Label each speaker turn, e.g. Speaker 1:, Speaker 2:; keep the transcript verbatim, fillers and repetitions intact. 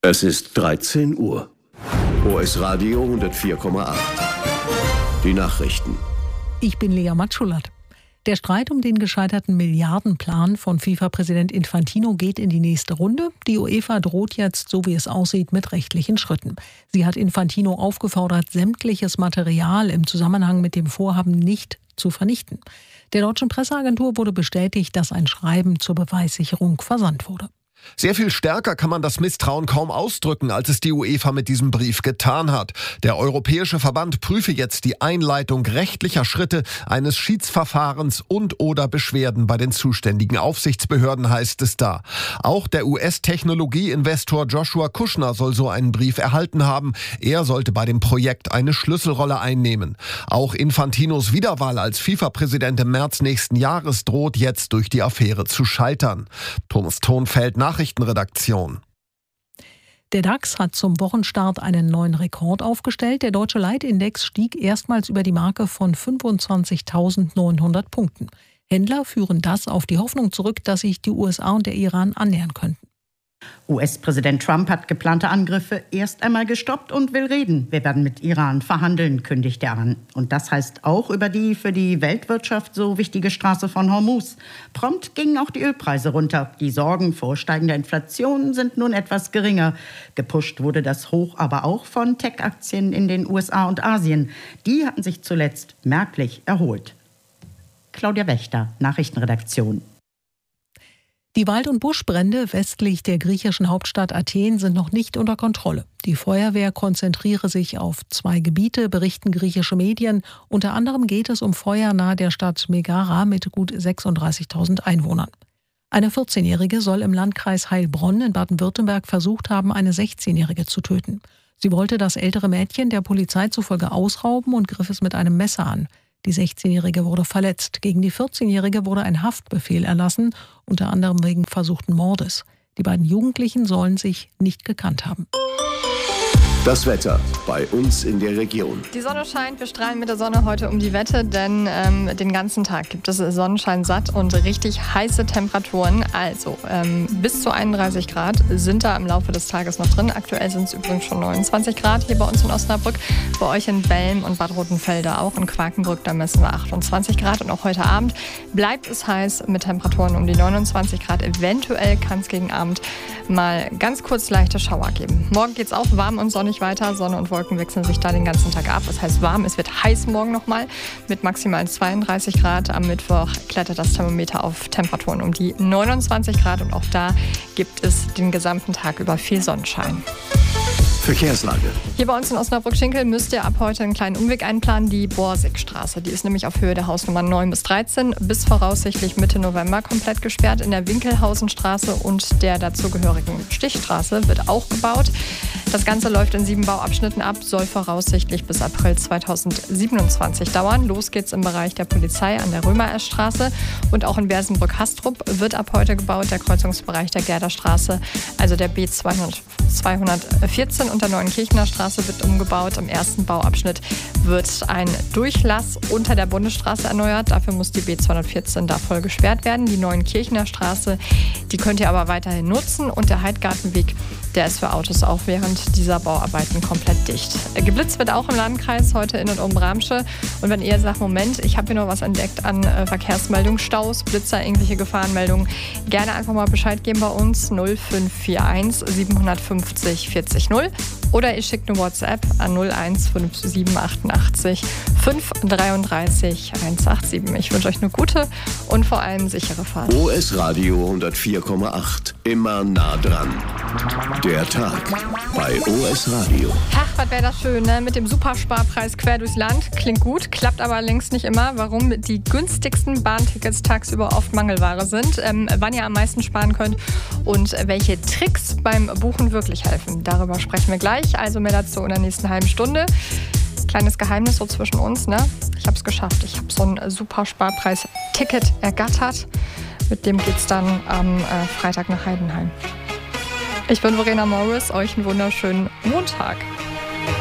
Speaker 1: Es ist dreizehn Uhr. O S Radio hundertvier Komma acht. Die Nachrichten.
Speaker 2: Ich bin Lea Matschulat. Der Streit um den gescheiterten Milliardenplan von FIFA-Präsident Infantino geht in die nächste Runde. Die UEFA droht jetzt, so wie es aussieht, mit rechtlichen Schritten. Sie hat Infantino aufgefordert, sämtliches Material im Zusammenhang mit dem Vorhaben nicht zu vernichten. Der deutschen Presseagentur wurde bestätigt, dass ein Schreiben zur Beweissicherung versandt wurde.
Speaker 3: Sehr viel stärker kann man das Misstrauen kaum ausdrücken, als es die UEFA mit diesem Brief getan hat. Der Europäische Verband prüfe jetzt die Einleitung rechtlicher Schritte eines Schiedsverfahrens und oder Beschwerden bei den zuständigen Aufsichtsbehörden, heißt es da. Auch der U S-Technologie-Investor Joshua Kushner soll so einen Brief erhalten haben. Er sollte bei dem Projekt eine Schlüsselrolle einnehmen. Auch Infantinos Wiederwahl als FIFA-Präsident im März nächsten Jahres droht jetzt durch die Affäre zu scheitern. Thomas Thonfeld, Nachrichtenredaktion.
Speaker 2: Der DAX hat zum Wochenstart einen neuen Rekord aufgestellt. Der deutsche Leitindex stieg erstmals über die Marke von fünfundzwanzigtausendneunhundert Punkten. Händler führen das auf die Hoffnung zurück, dass sich die U S A und der Iran annähern könnten.
Speaker 4: U S-Präsident Trump hat geplante Angriffe erst einmal gestoppt und will reden. Wir werden mit Iran verhandeln, kündigt er an. Und das heißt auch über die für die Weltwirtschaft so wichtige Straße von Hormuz. Prompt gingen auch die Ölpreise runter. Die Sorgen vor steigender Inflation sind nun etwas geringer. Gepusht wurde das Hoch aber auch von Tech-Aktien in den U S A und Asien. Die hatten sich zuletzt merklich erholt. Claudia Wächter, Nachrichtenredaktion.
Speaker 2: Die Wald- und Buschbrände westlich der griechischen Hauptstadt Athen sind noch nicht unter Kontrolle. Die Feuerwehr konzentriere sich auf zwei Gebiete, berichten griechische Medien. Unter anderem geht es um Feuer nahe der Stadt Megara mit gut sechsunddreißigtausend Einwohnern. Eine vierzehnjährige soll im Landkreis Heilbronn in Baden-Württemberg versucht haben, eine sechzehnjährige zu töten. Sie wollte das ältere Mädchen der Polizei zufolge ausrauben und griff es mit einem Messer an. Die sechzehnjährige wurde verletzt. Gegen die vierzehnjährige wurde ein Haftbefehl erlassen, unter anderem wegen versuchten Mordes. Die beiden Jugendlichen sollen sich nicht gekannt haben.
Speaker 1: Das Wetter bei uns in der Region.
Speaker 5: Die Sonne scheint, wir strahlen mit der Sonne heute um die Wette, denn ähm, den ganzen Tag gibt es Sonnenschein satt und richtig heiße Temperaturen. Also ähm, bis zu einunddreißig Grad sind da im Laufe des Tages noch drin. Aktuell sind es übrigens schon neunundzwanzig Grad hier bei uns in Osnabrück. Bei euch in Belm und Bad Rotenfelde auch. In Quakenbrück, da messen wir achtundzwanzig Grad. Und auch heute Abend bleibt es heiß mit Temperaturen um die neunundzwanzig Grad. Eventuell kann es gegen Abend mal ganz kurz leichte Schauer geben. Morgen geht es auch warm und sonnig weiter. Sonne und Wolken wechseln sich da den ganzen Tag ab. Das heißt warm, es wird heiß morgen nochmal mit maximal zweiunddreißig Grad. Am Mittwoch klettert das Thermometer auf Temperaturen um die neunundzwanzig Grad. Und auch da gibt es den gesamten Tag über viel Sonnenschein.
Speaker 1: Verkehrslage.
Speaker 5: Hier bei uns in Osnabrück-Schinkel müsst ihr ab heute einen kleinen Umweg einplanen, die Borsigstraße. Die ist nämlich auf Höhe der Hausnummern neun bis dreizehn bis voraussichtlich Mitte November komplett gesperrt. In der Winkelhausenstraße und der dazugehörigen Stichstraße wird auch gebaut. Das Ganze läuft in sieben Bauabschnitten ab, soll voraussichtlich bis April zweitausendsiebenundzwanzig dauern. Los geht's im Bereich der Polizei an der Römer-Esch-Straße und auch in Bersenbrück-Hastrup wird ab heute gebaut. Der Kreuzungsbereich der Gerderstraße, also der B zweihundertvierzehn und der Neuenkirchener Straße wird umgebaut. Im ersten Bauabschnitt wird ein Durchlass unter der Bundesstraße erneuert. Dafür muss die B zweihundertvierzehn da voll gesperrt werden. Die Neuenkirchener Straße, die könnt ihr aber weiterhin nutzen. Und der Heidgartenweg, der ist für Autos auch während dieser Bauarbeiten komplett dicht. Geblitzt wird auch im Landkreis heute in und um Bramsche. Und wenn ihr sagt, Moment, ich habe hier noch was entdeckt an äh, Verkehrsmeldungen, Staus, Blitzer, irgendwelche Gefahrenmeldungen, gerne einfach mal Bescheid geben bei uns null fünf vier eins sieben fünf null vierzig null oder ihr schickt eine WhatsApp an null eins fünf sieben achtundachtzig fünf dreiunddreißig hundertsiebenundachtzig. Ich wünsche euch eine gute und vor allem sichere Fahrt.
Speaker 1: O S Radio hundertvier Komma acht. Immer nah dran. Der Tag bei O S Radio.
Speaker 5: Ach, was wäre das schön, ne? Mit dem Supersparpreis quer durchs Land. Klingt gut, klappt aber längst nicht immer. Warum die günstigsten Bahntickets tagsüber oft Mangelware sind, ähm, wann ihr am meisten sparen könnt und welche Tricks beim Buchen wirklich helfen. Darüber sprechen wir gleich. Also mehr dazu in der nächsten halben Stunde. Kleines Geheimnis so zwischen uns, ne? Ich habe es geschafft. Ich habe so ein Supersparpreis-Ticket ergattert. Mit dem geht's dann am äh, Freitag nach Heidenheim. Ich bin Verena Morris, euch einen wunderschönen Montag.